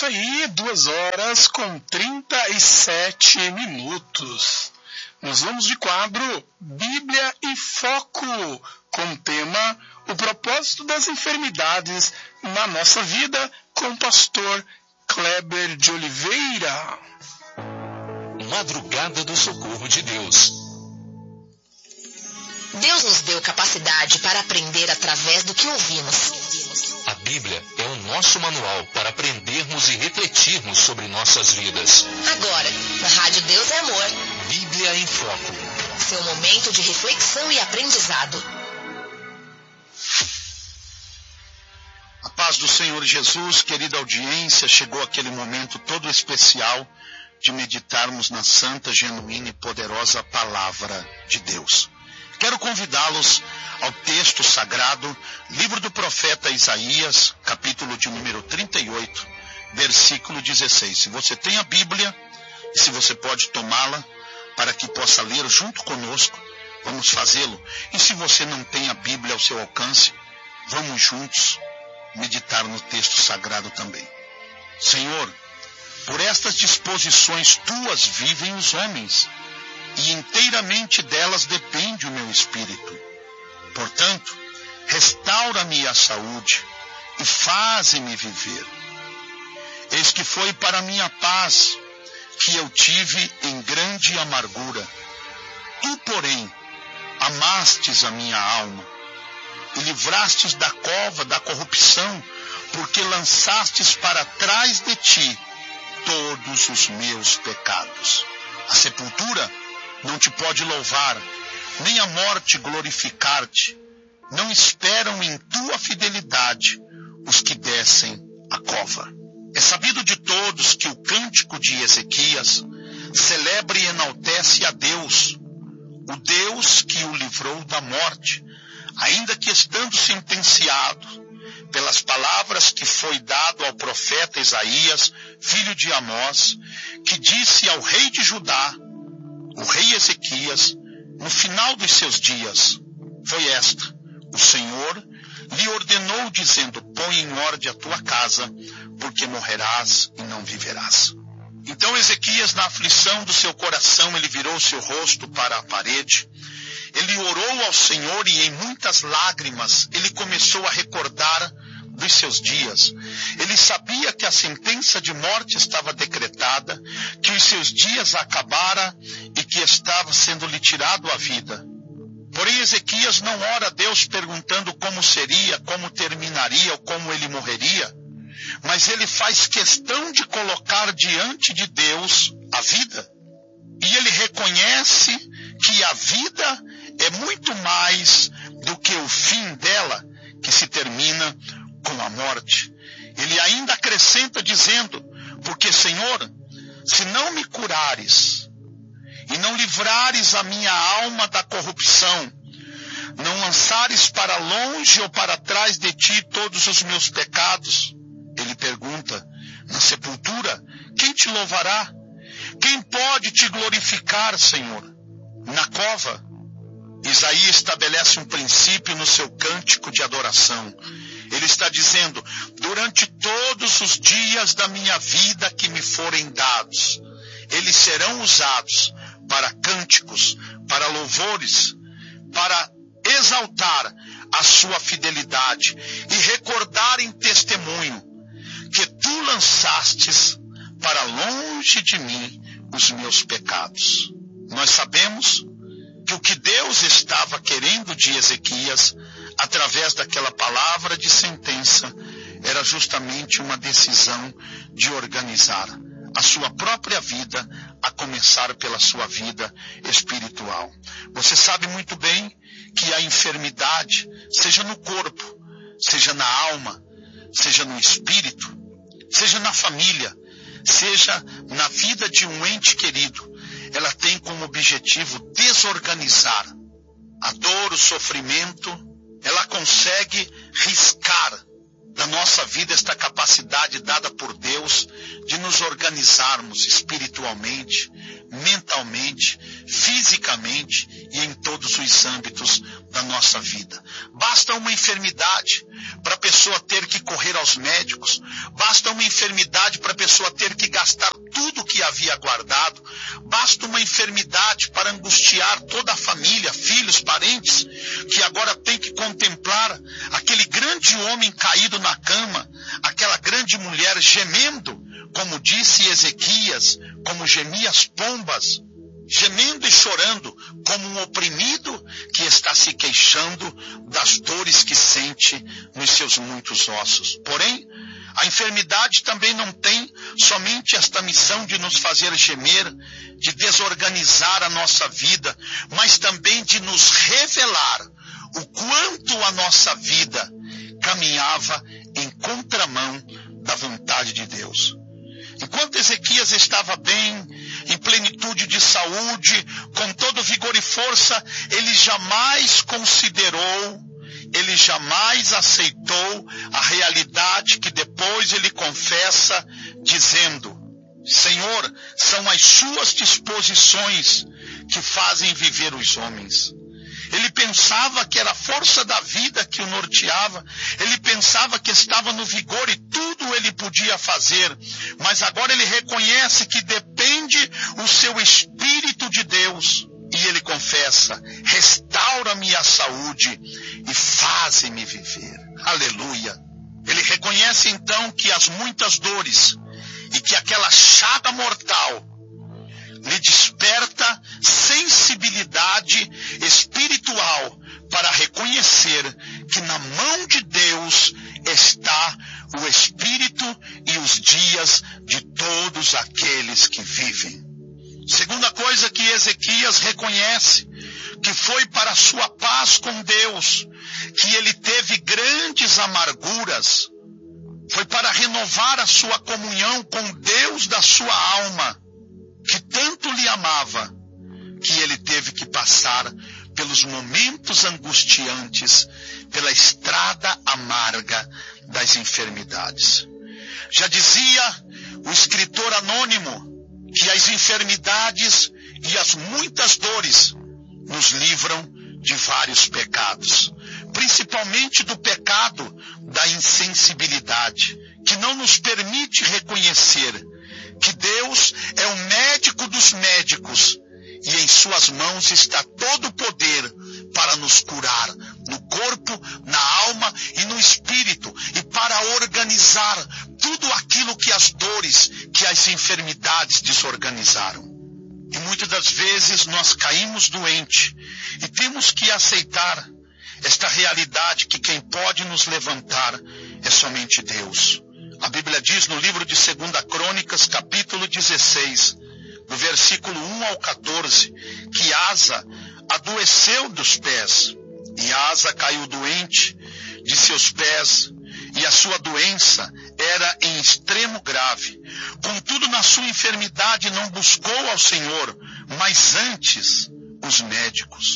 isso aí, 2h37. Nós vamos de quadro Bíblia em Foco, com o tema O Propósito das Enfermidades na Nossa Vida, com o pastor Kleber de Oliveira. Madrugada do Socorro de Deus. Deus nos deu capacidade para aprender através do que ouvimos. A Bíblia é o nosso manual para aprendermos e refletirmos sobre nossas vidas. Agora, na Rádio Deus é Amor. Bíblia em Foco. Seu momento de reflexão e aprendizado. A paz do Senhor Jesus, querida audiência, chegou aquele momento todo especial de meditarmos na santa, genuína e poderosa Palavra de Deus. Quero convidá-los ao texto sagrado, livro do profeta Isaías, capítulo de número 38, versículo 16. Se você tem a Bíblia, e se você pode tomá-la, para que possa ler junto conosco, vamos fazê-lo. E se você não tem a Bíblia ao seu alcance, vamos juntos meditar no texto sagrado também. Senhor, por estas disposições tuas vivem os homens, e inteiramente delas depende o meu espírito. Portanto, restaura-me a saúde e faze-me viver. Eis que foi para minha paz que eu tive em grande amargura. Tu, porém, amastes a minha alma e livrastes da cova da corrupção, porque lançastes para trás de ti todos os meus pecados. A sepultura não te pode louvar, nem a morte glorificar-te. Não esperam em tua fidelidade os que descem a cova. É sabido de todos que o cântico de Ezequias celebra e enaltece a Deus, o Deus que o livrou da morte, ainda que estando sentenciado pelas palavras que foi dado ao profeta Isaías, filho de Amós, que disse ao rei de Judá, o rei Ezequias, no final dos seus dias, foi esta: o Senhor lhe ordenou, dizendo: põe em ordem a tua casa, porque morrerás e não viverás. Então Ezequias, na aflição do seu coração, ele virou seu rosto para a parede. Ele orou ao Senhor e em muitas lágrimas ele começou a recordar dos seus dias. Ele sabia que a sentença de morte estava decretada, que os seus dias acabara e que estava sendo lhe tirado a vida. Porém, Ezequias não ora a Deus perguntando como seria, como terminaria ou como ele morreria, mas ele faz questão de colocar diante de Deus a vida. E ele reconhece que a vida é muito mais do que o fim dela, que se termina com a morte. Ele ainda acrescenta dizendo: porque, Senhor, se não me curares e não livrares a minha alma da corrupção, não lançares para longe ou para trás de ti todos os meus pecados, ele pergunta, na sepultura, quem te louvará? Quem pode te glorificar, Senhor? Na cova, Isaías estabelece um princípio no seu cântico de adoração. Ele está dizendo: durante todos os dias da minha vida que me forem dados, eles serão usados para cânticos, para louvores, para exaltar a sua fidelidade e recordar em testemunho que tu lançastes para longe de mim os meus pecados. Nós sabemos que o que Deus estava querendo de Ezequias, através daquela palavra de sentença, era justamente uma decisão de organizar a sua própria vida, a começar pela sua vida espiritual. Você sabe muito bem que a enfermidade, seja no corpo, seja na alma, seja no espírito, seja na família, seja na vida de um ente querido, ela tem como objetivo desorganizar a dor, o sofrimento. Ela consegue riscar da nossa vida esta capacidade dada por Deus de nos organizarmos espiritualmente, mentalmente, fisicamente e em todos os âmbitos da nossa vida. Basta uma enfermidade para a pessoa ter que correr aos médicos, basta uma enfermidade para a pessoa ter que gastar tudo o que havia guardado, basta uma enfermidade para angustiar toda a família, filhos, parentes, que agora tem que contemplar aquele grande homem caído na cama, aquela grande mulher gemendo, como disse Ezequias, como gemia as pombas, gemendo e chorando, como um oprimido que está se queixando das dores que sente nos seus muitos ossos. Porém, a enfermidade também não tem somente esta missão de nos fazer gemer, de desorganizar a nossa vida, mas também de nos revelar o quanto a nossa vida caminhava em contramão da vontade de Deus. Enquanto Ezequias estava bem, em plenitude de saúde, com todo vigor e força, ele jamais considerou, ele jamais aceitou a realidade que depois ele confessa, dizendo: Senhor, são as suas disposições que fazem viver os homens. Ele pensava que era a força da vida que o norteava, ele pensava que estava no vigor e tudo ele podia fazer, mas agora ele reconhece que depende o seu Espírito de Deus, e ele confessa: restaura-me a saúde e faze-me viver. Aleluia! Ele reconhece então que as muitas dores e que aquela chaga mortal lhe desperta sensibilidade espiritual para reconhecer que na mão de Deus está o espírito e os dias de todos aqueles que vivem. Segunda coisa que Ezequias reconhece, que foi para a sua paz com Deus, que ele teve grandes amarguras, foi para renovar a sua comunhão com Deus da sua alma, que tanto lhe amava, que ele teve que passar pelos momentos angustiantes, pela estrada amarga das enfermidades. Já dizia o escritor anônimo que as enfermidades e as muitas dores nos livram de vários pecados, principalmente do pecado da insensibilidade, que não nos permite reconhecer que Deus é o médico dos médicos e em suas mãos está todo o poder para nos curar no corpo, na alma e no espírito, e para organizar tudo aquilo que as dores, que as enfermidades desorganizaram. E muitas das vezes nós caímos doentes e temos que aceitar esta realidade que quem pode nos levantar é somente Deus. A Bíblia diz no livro de 2 Crônicas, capítulo 16, do versículo 1 ao 14, que Asa adoeceu dos pés, e Asa caiu doente de seus pés, e a sua doença era em extremo grave. Contudo, na sua enfermidade não buscou ao Senhor, mas antes os médicos.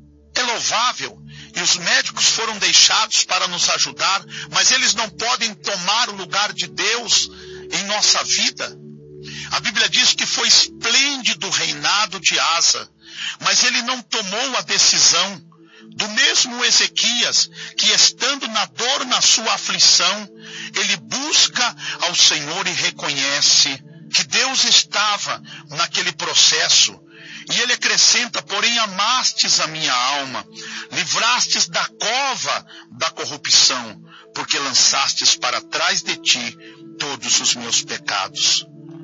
É louvável, e os médicos foram deixados para nos ajudar, mas eles não podem tomar o lugar de Deus em nossa vida. A Bíblia diz que foi esplêndido o reinado de Asa, mas ele não tomou a decisão. Do mesmo Ezequias, que estando na dor, na sua aflição, ele busca ao Senhor e reconhece que Deus estava naquele processo. E ele acrescenta: porém amastes a minha alma, livrastes da cova da corrupção, porque lançastes para trás de ti todos os meus pecados.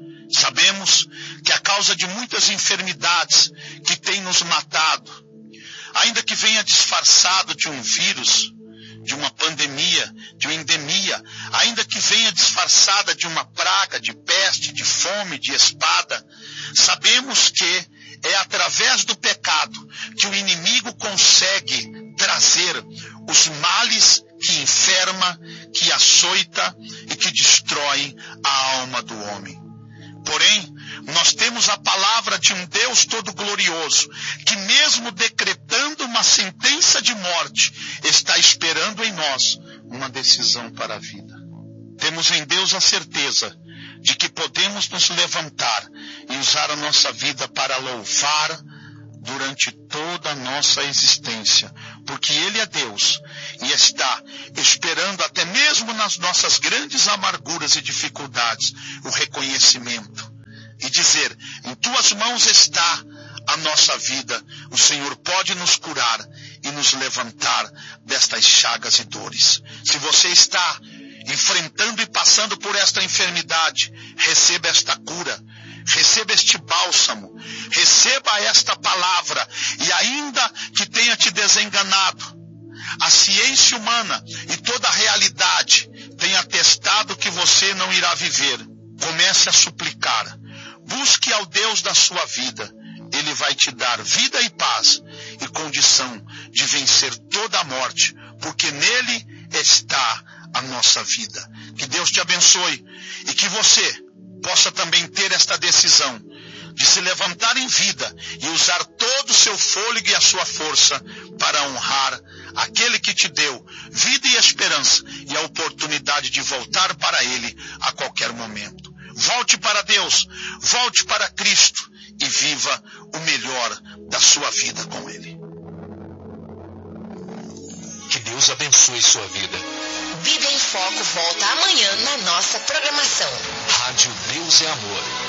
Sabemos que a causa de muitas enfermidades que têm nos matado, ainda que venha disfarçado de um vírus, de uma pandemia, de uma endemia, ainda que venha disfarçada de uma praga, de peste, de fome, de espada, sabemos que é através do pecado que o inimigo consegue trazer os males que enferma, que açoita e que destrói a alma do homem. Porém, nós temos a palavra de um Deus todo-glorioso, que mesmo decretando uma sentença de morte, está esperando em nós uma decisão para a vida. Temos em Deus a certeza de que podemos nos levantar e usar a nossa vida para louvar durante toda a nossa existência, porque Ele é Deus e está esperando até mesmo nas nossas grandes amarguras e dificuldades o reconhecimento e dizer: em tuas mãos está a nossa vida, o Senhor pode nos curar e nos levantar destas chagas e dores. Se você está enfrentando e passando por esta enfermidade, receba esta cura, receba este bálsamo, receba esta palavra, e ainda que tenha te desenganado, a ciência humana e toda a realidade tem atestado que você não irá viver. Comece a suplicar, busque ao Deus da sua vida. Ele vai te dar vida e paz e condição de vencer toda a morte, porque nele está a nossa vida. Que Deus te abençoe e que você possa também ter esta decisão de se levantar em vida e usar todo o seu fôlego e a sua força para honrar aquele que te deu vida e esperança e a oportunidade de voltar para Ele a qualquer momento. Volte para Deus, volte para Cristo e viva o melhor da sua vida com Ele. Que Deus abençoe sua vida. Vida em Foco volta amanhã na nossa programação. Rádio Deus é Amor.